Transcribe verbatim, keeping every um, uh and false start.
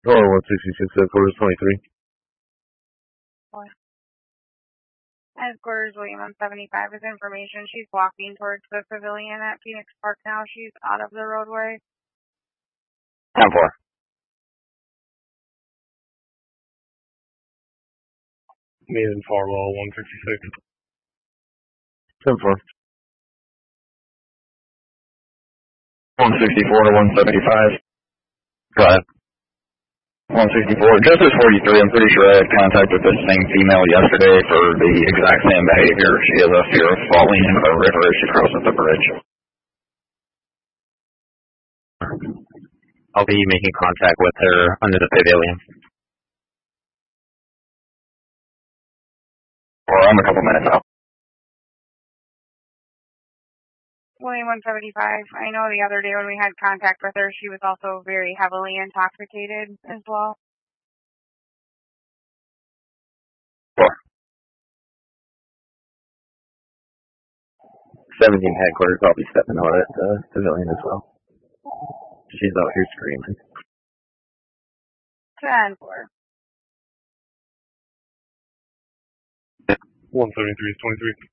Oh, one sixty-six, headquarters twenty-three. Four. Headquarters William one seventy-five is information. She's walking towards the pavilion at Phoenix Park now. She's out of the roadway. ten four. Nathan Farwell, one sixty-six. ten four. one sixty-four to one seventy-five. Go ahead. one sixty-four. Justice forty-three, I'm pretty sure I had contact with this same female yesterday for the exact same behavior. She has a fear of falling into the river as she crosses the bridge. I'll be making contact with her under the pavilion. Or I'm a couple minutes out. William one seventy-five. I know the other day when we had contact with her, she was also very heavily intoxicated as well. Four. seventeen headquarters, I'll be stepping out at the pavilion as well. She's out here screaming. ten four. one seventy-three is twenty-three.